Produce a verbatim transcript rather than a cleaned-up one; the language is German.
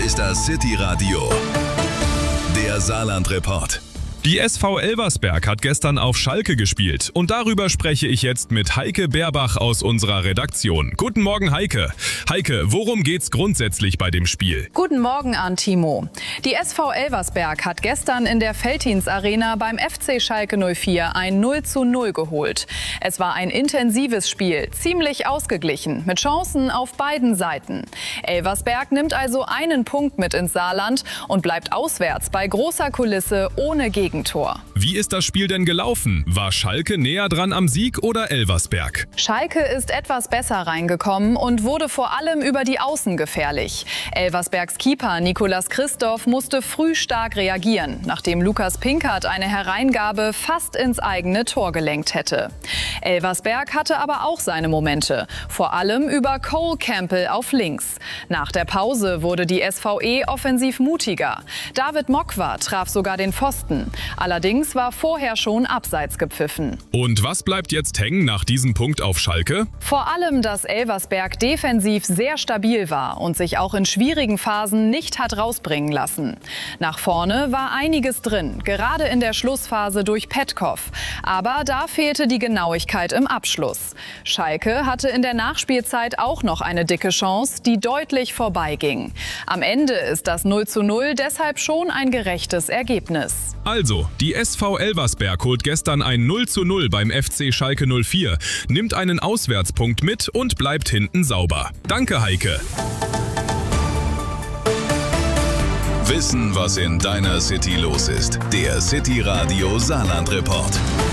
ist das City Radio, der Saarland-Report. Die S V Elversberg hat gestern auf Schalke gespielt und darüber spreche ich jetzt mit Heike Beerbach aus unserer Redaktion. Guten Morgen, Heike. Heike, worum geht's grundsätzlich bei dem Spiel? Guten Morgen an Timo. Die S V Elversberg hat gestern in der Veltins Arena beim F C Schalke null vier ein null zu null geholt. Es war ein intensives Spiel, ziemlich ausgeglichen, mit Chancen auf beiden Seiten. Elversberg nimmt also einen Punkt mit ins Saarland und bleibt auswärts bei großer Kulisse ohne Gegentor. Wie ist das Spiel denn gelaufen? War Schalke näher dran am Sieg oder Elversberg? Schalke ist etwas besser reingekommen und wurde vor allem über die Außen gefährlich. Elversbergs Keeper Nicolas Christoph musste früh stark reagieren, nachdem Lukas Pinkert eine Hereingabe fast ins eigene Tor gelenkt hätte. Elversberg hatte aber auch seine Momente, vor allem über Cole Campbell auf links. Nach der Pause wurde die S V E offensiv mutiger. David Mokwa traf sogar den Pfosten. Allerdings war vorher schon abseits gepfiffen. Und was bleibt jetzt hängen nach diesem Punkt auf Schalke? Vor allem, dass Elversberg defensiv sehr stabil war und sich auch in schwierigen Phasen nicht hat rausbringen lassen. Nach vorne war einiges drin, gerade in der Schlussphase durch Petkov. Aber da fehlte die Genauigkeit im Abschluss. Schalke hatte in der Nachspielzeit auch noch eine dicke Chance, die deutlich vorbeiging. Am Ende ist das null zu null deshalb schon ein gerechtes Ergebnis. Also, die S V Elversberg holt gestern ein null zu null beim F C Schalke null vier, nimmt einen Auswärtspunkt mit und bleibt hinten sauber. Danke, Heike. Wissen, was in deiner City los ist. Der City Radio Saarland-Report.